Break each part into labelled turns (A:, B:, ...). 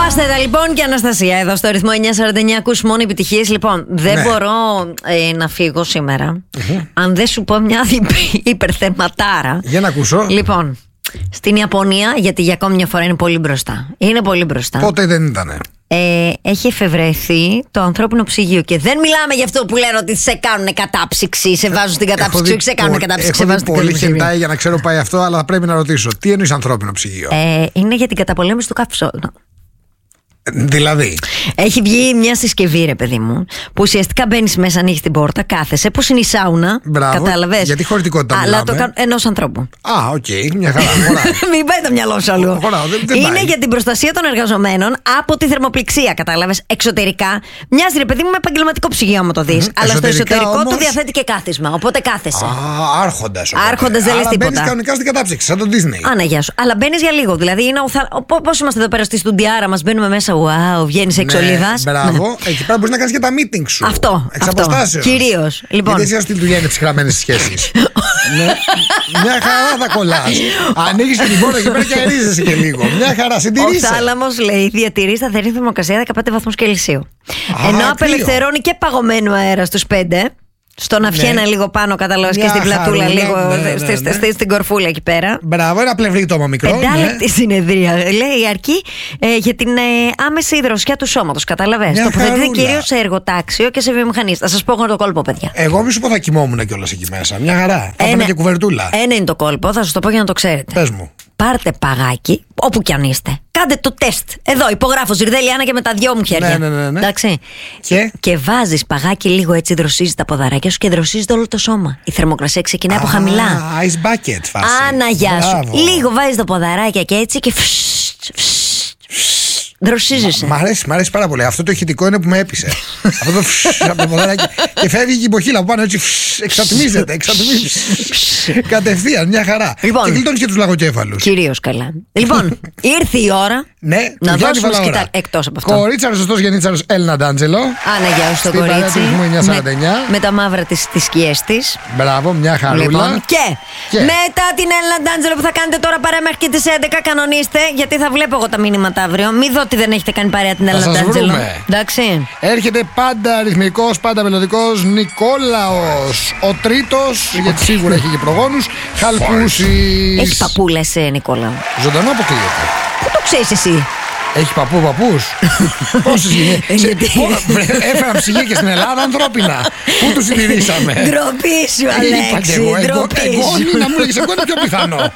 A: Πάστερα λοιπόν και Αναστασία εδώ στο ρυθμό 949. Ακούς μόνο επιτυχίες. Λοιπόν, δεν μπορώ να φύγω σήμερα αν δεν σου πω μια υπερθεματάρα.
B: Για να ακούσω.
A: Λοιπόν, στην Ιαπωνία, γιατί για ακόμη μια φορά είναι πολύ μπροστά. Είναι πολύ μπροστά.
B: Πότε δεν ήτανε.
A: Έχει εφευρεθεί το ανθρώπινο ψυγείο. Και δεν μιλάμε για αυτό που λένε ότι σε κάνουν κατάψυξη, σε βάζουν στην κατάψυξη, όχι σε κάνουν κατάψυξη, σε βάζουν στην κατάψυξη.
B: Πολύ χεντάει για να ξέρω πάει αυτό, αλλά πρέπει να ρωτήσω. Τι εννοείς ανθρώπινο ψυγείο?
A: Είναι για την καταπολέμηση του καύσωνα.
B: Δηλαδή.
A: Έχει βγει μια συσκευή, ρε παιδί μου, που ουσιαστικά μπαίνεις μέσα, ανοίγεις την πόρτα, κάθεσαι, πώς είναι η σάουνα. Κατάλαβες.
B: Γιατί χωρητικότητα
A: αλλά το ενός ανθρώπου.
B: Α, οκ, μια χαρά.
A: Μην πάει το μυαλό σου αλλού. Είναι για την προστασία των εργαζομένων από τη θερμοπληξία, κατάλαβες. Εξωτερικά μοιάζει, ρε παιδί μου, με επαγγελματικό ψυγείο, άμα το δεις. Αλλά στο εσωτερικό όμως του διαθέτει και κάθισμα. Οπότε κάθεσαι.
B: Άρχοντας.
A: Άρχοντας δεν λες τίποτα.
B: Μπαίνεις κανονικά στην κατάψυξη, σαν τον Disney.
A: Άνα, γεια σου. Αλλά μπαίνεις για λίγο. Δηλαδή, πώς είμαστε εδώ πέρα στη στουντιάρα μας, μπαίνουμε μέσα. Wow, βγαίνεις εξ ολίδας.
B: Μπράβο. Εκεί πέρα μπορείς να κάνεις και τα meeting σου.
A: Αυτό.
B: Εξ αποστάσεως.
A: Κυρίως. Λοιπόν.
B: Γιατί εσύ στη δουλειά είναι ψυχραμένες σχέσεις. Μια χαρά θα κολλάς. Ανοίγεις την πόρτα και πέρα και αερίζεσαι και λίγο. Μια χαρά, συντηρείσαι.
A: Ο θάλαμος, λέει, διατηρεί σταθερή θερμοκρασία 15 βαθμούς Κελσίου. Ενώ απελευθερώνει και παγωμένο αέρα στους 5. Στο να βγαίνει λίγο πάνω, καταλάβεις, και στην πλατούλα, λίγο στην κορφούλα εκεί πέρα.
B: Μπράβο, ένα πλευρίτωμα μικρό.
A: 5 λεπτή συνεδρία, λέει, αρκεί για την άμεση υδροσιά του σώματος. Καταλαβαίνεις. Τοποθετείται κυρίως σε εργοτάξιο και σε βιομηχανίες. Θα σας πω εγώ το κόλπο, παιδιά.
B: Εγώ μη σου πω θα κοιμόμουν κιόλας εκεί μέσα. Μια χαρά. Θα έπαιρνα και κουβερτούλα.
A: Ένα είναι το κόλπο, θα σας το πω για να το ξέρετε.
B: Πες μου.
A: Πάρτε παγάκι, όπου κι αν είστε. Κάντε το τεστ. Εδώ υπογράφω Ζυρδέλη Άννα και με τα δυο μου χέρια.
B: Ναι.
A: Εντάξει. Και βάζεις παγάκι λίγο έτσι, δροσίζεις τα ποδαράκια σου και δροσίζεις όλο το σώμα. Η θερμοκρασία ξεκινάει από χαμηλά.
B: Ice bucket φάση.
A: Άνα, γεια σου. Λίγο βάζεις τα ποδαράκια και έτσι και δροσίζεσαι.
B: Μ' αρέσει πάρα πολύ. Αυτό το ηχητικό είναι που με έπεισε. Αυτό το από το ποδαράκι. Και φεύγει η μποχύλα που πάνω έτσι. Εξατμίζεται. Κατευθείαν, μια χαρά.
A: Λοιπόν,
B: και γλιτώνεις και τους λαγοκέφαλους.
A: Κυρίως καλά. Λοιπόν, ήρθε η ώρα.
B: Ναι,
A: να δώσουμε σκητά εκτός από αυτό.
B: Κορίτσαρος, σωστός γεννήτσαρος, Έλληνα Ντάντζελο.
A: Άνα, γεια σου, το κορίτσι. Με τα μαύρα της σκιές της.
B: Μπράβο, μια χαρούλα.
A: Λοιπόν, και μετά την Έλληνα Ντάντζελο που θα κάνετε τώρα παρέα μέχρι και τις 11, κανονίστε, γιατί θα βλέπω εγώ τα μήνυματα αύριο. Μη δω ότι δεν έχετε κάνει παρέα την Έλληνα Ντάντζελο. Εντάξει.
B: Έρχεται πάντα αριθμικός, πάντα μελλοντικός Νικόλαος. Ο τρίτος, γιατί σίγουρα έχει και προγόνους, Χαλκούσης.
A: Έχει παππούλες, Νικόλαο.
B: Ζωντανό αποκλείεται.
A: Πού το ξέρεις εσύ?
B: Έχει παππούς. Πόσες γυναίκες. Έφεραν ψυγεία και στην Ελλάδα ανθρώπινα. Πού τους συντηρήσαμε?
A: Ντροπή σου, Αλέξη.
B: Εγώ να μου λέγεις, εγώ είναι πιο πιθανό.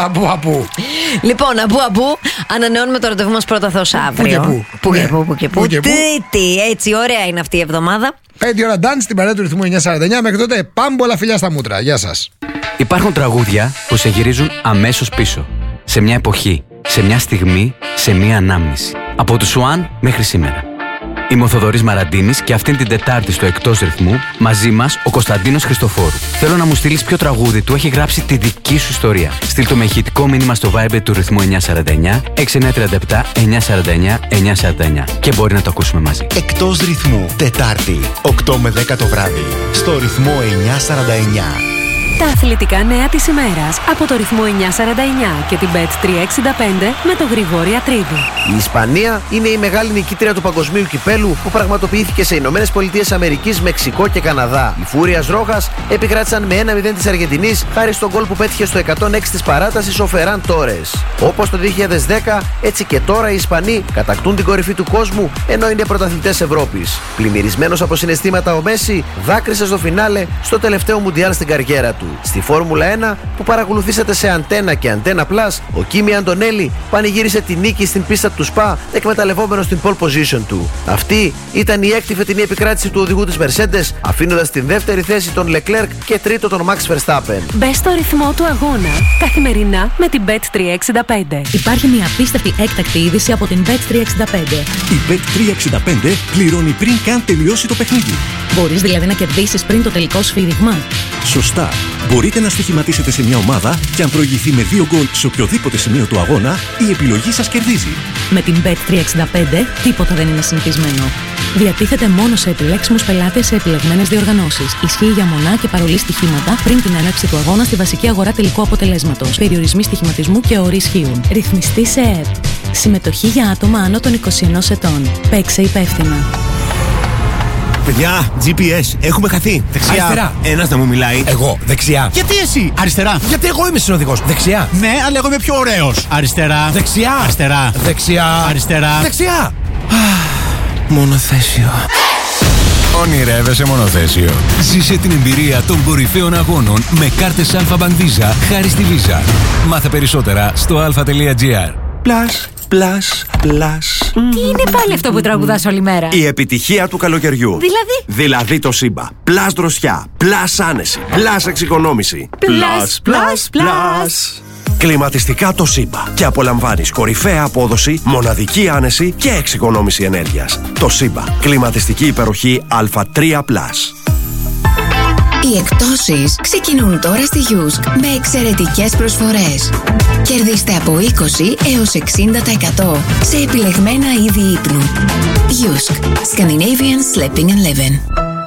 B: Από.
A: Λοιπόν, από ανανεώνουμε το ραντεβού μας πρώτα Θεός αύριο. Πού και πού. Τρίτη, έτσι, ωραία είναι αυτή η εβδομάδα.
B: 5 ώρα dance στην παρέα του ρυθμού 949. Μέχρι τότε πάμπολα φιλιά στα μούτρα. Γεια σας.
C: Υπάρχουν τραγούδια που σε γυρίζουν αμέσως πίσω. Σε μια εποχή, σε μια στιγμή, σε μια ανάμνηση. Από του Σουάν μέχρι σήμερα. Είμαι ο Θοδωρής Μαραντίνης και αυτήν την Τετάρτη στο Εκτός Ρυθμού, μαζί μας ο Κωνσταντίνος Χριστοφόρου. Θέλω να μου στείλεις ποιο τραγούδι του έχει γράψει τη δική σου ιστορία. Στείλ το με ηχητικό μήνυμα στο Viber του ρυθμού 949 6937 949 949 και μπορεί να το ακούσουμε μαζί.
D: Εκτός Ρυθμού, Τετάρτη, 8 με 10 το βράδυ, στο ρυθμό 949.
E: Τα αθλητικά νέα της ημέρας από το ρυθμό 949 και την Bet365 με τον Γρηγόρη Ατρίδη.
F: Η Ισπανία είναι η μεγάλη νικήτρια του παγκοσμίου κυπέλου που πραγματοποιήθηκε σε Ηνωμένες Πολιτείες Αμερικής, Μεξικό και Καναδά. Οι Φούριας Ρόχας επικράτησαν με 1-0 της Αργεντινής χάρη στον γκολ που πέτυχε στο 106 της παράτασης ο Φεράν Τόρες. Όπως το 2010, έτσι και τώρα οι Ισπανοί κατακτούν την κορυφή του κόσμου ενώ είναι πρωταθλητές Ευρώπης. Πλημμυρισμένος από συναισθήματα ο Μέση δάκρυσε στο φινάλε στο τελευταίο Μουντιάλ στην καριέρα του. Στη Φόρμουλα 1 που παρακολουθήσατε σε Αντένα και Αντένα Plus, ο Κίμι Αντωνέλη πανηγύρισε τη νίκη στην πίστα του Σπα εκμεταλλευόμενος την pole position του. Αυτή ήταν η έκτη φετινή επικράτηση του οδηγού της Mercedes, αφήνοντας την δεύτερη θέση τον Leclerc και τρίτο τον Max Verstappen.
E: Μπες στο ρυθμό του αγώνα καθημερινά με την Bet365.
G: Υπάρχει μια απίστευτη έκτακτη είδηση από την Bet365.
D: Η Bet365 πληρώνει πριν καν τελειώσει το παιχνίδι.
G: Μπορείς δηλαδή να κερδίσεις πριν το τελικό σφύριγμα.
D: Σωστά. Μπορείτε να στοιχηματίσετε σε μια ομάδα και αν προηγηθεί με 2 γκολ σε οποιοδήποτε σημείο του αγώνα, η επιλογή σας κερδίζει.
G: Με την Bet365 τίποτα δεν είναι συνηθισμένο. Διατίθεται μόνο σε επιλέξιμους πελάτες σε επιλεγμένες διοργανώσεις. Ισχύει για μονά και παρολί στοιχήματα πριν την έναρξη του αγώνα στη βασική αγορά τελικού αποτελέσματος. Περιορισμοί στοιχηματισμού και όροι ισχύουν. Ρυθμιστή σε ΕΕΠ. Συμμετοχή για άτομα άνω των 21 ετών. Παίξε υπεύθυνα.
H: Παιδιά, GPS, έχουμε χαθεί.
I: Δεξιά.
H: Αριστερά. Ένας να μου μιλάει.
I: Εγώ, δεξιά.
H: Γιατί εσύ?
I: Αριστερά.
H: Γιατί εγώ είμαι συνοδηγός.
I: Δεξιά.
H: Ναι, αλλά εγώ είμαι πιο ωραίος.
I: Αριστερά.
H: Δεξιά.
I: Αριστερά.
H: Δεξιά.
I: Αριστερά.
H: Δεξιά. Μονοθέσιο.
J: Ονειρεύεσαι μονοθέσιο. Ζήσε την εμπειρία των κορυφαίων αγώνων με κάρτες Alpha Bank Visa χάρη στη Visa. Μάθε περισσότερα στο alpha.gr.
H: Πλάς.
K: Τι είναι πάλι αυτό που τραγουδάς όλη μέρα?
L: Η επιτυχία του καλοκαιριού. Δηλαδή το Σύμπα. Πλάς δροσιά. Πλάς άνεση. Πλάς εξοικονόμηση. Πλάς. Κλιματιστικά το Σύμπα. Και απολαμβάνεις κορυφαία απόδοση, μοναδική άνεση και εξοικονόμηση ενέργειας. Το Σύμπα. Κλιματιστική υπεροχή Α3+.
M: Οι εκπτώσεις ξεκινούν τώρα στη Γιούσκ με εξαιρετικές προσφορές. Κερδίστε από 20 έως 60% σε επιλεγμένα είδη ύπνου. Γιούσκ. Scandinavian Sleeping and Living.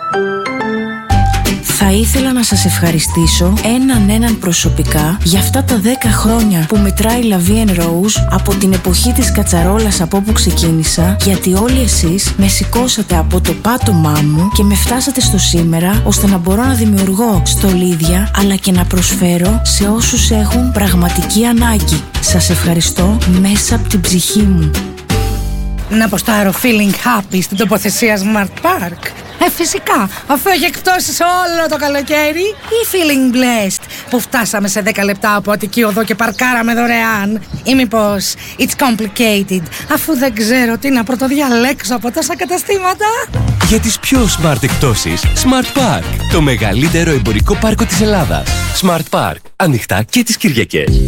N: Θα ήθελα να σας ευχαριστήσω έναν προσωπικά για αυτά τα 10 χρόνια που μετράει La Vie en Rose από την εποχή της κατσαρόλας από όπου ξεκίνησα, γιατί όλοι εσείς με σηκώσατε από το πάτωμά μου και με φτάσατε στο σήμερα, ώστε να μπορώ να δημιουργώ στολίδια αλλά και να προσφέρω σε όσους έχουν πραγματική ανάγκη. Σας ευχαριστώ μέσα από την ψυχή μου.
O: Να αποστάρω feeling happy στην τοποθεσία Smart Park. Φυσικά, αφού έχει εκπτώσεις όλο το καλοκαίρι. Ή feeling blessed που φτάσαμε σε 10 λεπτά από Αττική Οδό και παρκάραμε δωρεάν. Ή μήπως it's complicated, αφού δεν ξέρω τι να πρωτοδιαλέξω από τόσα καταστήματα.
P: Για τις πιο smart εκπτώσεις, Smart Park, το μεγαλύτερο εμπορικό πάρκο της Ελλάδας. Smart Park, ανοιχτά και τις Κυριακές.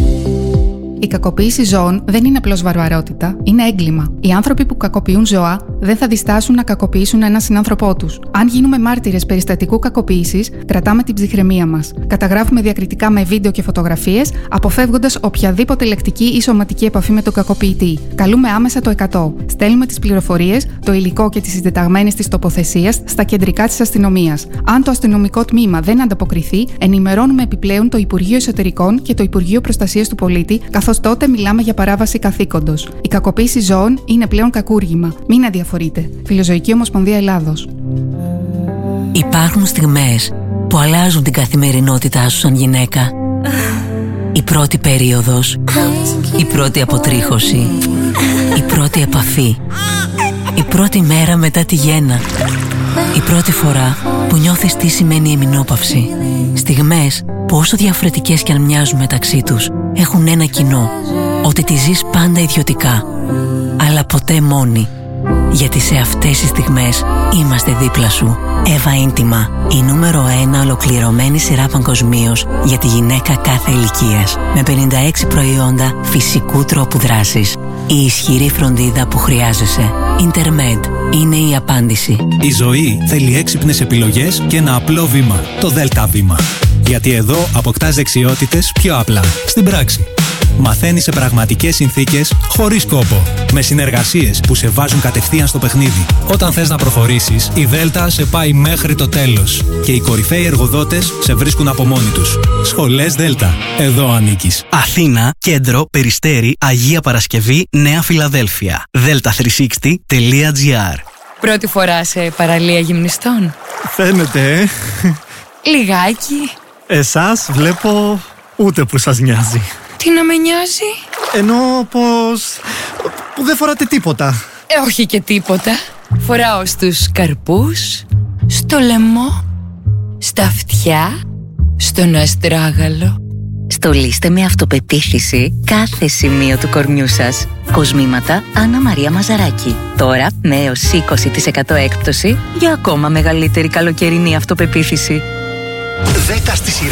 Q: Η κακοποίηση ζώων δεν είναι απλώς βαρβαρότητα, είναι έγκλημα. Οι άνθρωποι που κακοποιούν ζώα δεν θα διστάσουν να κακοποιήσουν έναν συνάνθρωπό τους. Αν γίνουμε μάρτυρες περιστατικού κακοποίησης, κρατάμε την ψυχραιμία μας. Καταγράφουμε διακριτικά με βίντεο και φωτογραφίες, αποφεύγοντας οποιαδήποτε λεκτική ή σωματική επαφή με τον κακοποιητή. Καλούμε άμεσα το 100. Στέλνουμε τις πληροφορίες, το υλικό και τις συντεταγμένες της τοποθεσίας στα κεντρικά της αστυνομίας. Αν το αστυνομικό τμήμα δεν ανταποκριθεί, ενημερώνουμε επιπλέον το Υπουργείο Εσωτερικών και το Υπουργείο Προστασίας του Πολίτη, καθώς τότε μιλάμε για παράβαση καθήκοντος. Η κακοποίηση ζώων είναι πλέον κακούργημα. Μην αδιαφορείτε. Φιλοζωική Ομοσπονδία Ελλάδος.
R: Υπάρχουν στιγμές που αλλάζουν την καθημερινότητά σου σαν γυναίκα. Η πρώτη περίοδος, η πρώτη αποτρίχωση, η πρώτη επαφή, η πρώτη μέρα μετά τη γέννα, η πρώτη φορά που νιώθεις τι σημαίνει η εμεινόπαυση. Στιγμές που όσο διαφορετικές κι αν μοιάζουν μεταξύ τους, έχουν ένα κοινό, ότι τη ζεις πάντα ιδιωτικά, αλλά ποτέ μόνη. Γιατί σε αυτές τις στιγμές είμαστε δίπλα σου. Εύα Ίντιμα, η νούμερο 1 ολοκληρωμένη σειρά παγκοσμίως για τη γυναίκα κάθε ηλικίας. Με 56 προϊόντα φυσικού τρόπου δράσης. Η ισχυρή φροντίδα που χρειάζεσαι. Intermed είναι η απάντηση.
S: Η ζωή θέλει έξυπνες επιλογές και ένα απλό βήμα. Το ΔΕΛΤΑ βήμα. Γιατί εδώ αποκτάς δεξιότητες πιο απλά, στην πράξη. Μαθαίνεις σε πραγματικές συνθήκες, χωρίς κόπο. Με συνεργασίες που σε βάζουν κατευθείαν στο παιχνίδι. Όταν θες να προχωρήσεις, η ΔΕΛΤΑ σε πάει μέχρι το τέλος. Και οι κορυφαίοι εργοδότες σε βρίσκουν από μόνοι τους. Σχολές ΔΕΛΤΑ. Εδώ ανήκεις.
T: Αθήνα, Κέντρο, Περιστέρι, Αγία Παρασκευή, Νέα Φιλαδέλφια. delta360.gr.
K: Πρώτη φορά σε παραλία γυμνιστών?
U: Φαίνεται,
K: Λιγάκι.
U: Εσάς βλέπω ούτε που σας νοιάζει.
K: Τι να με νοιάζει?
U: Εννοώ πως δεν φοράτε τίποτα.
K: Όχι και τίποτα. Φοράω στους καρπούς, στο λαιμό, στα αυτιά, στον αστράγαλο.
V: Στολίστε με αυτοπεποίθηση κάθε σημείο του κορμιού σας. Κοσμήματα Άννα Μαρία Μαζαράκη. Τώρα με έως 20% έκπτωση για ακόμα μεγαλύτερη καλοκαιρινή αυτοπεποίθηση.
W: 10 στη σειρά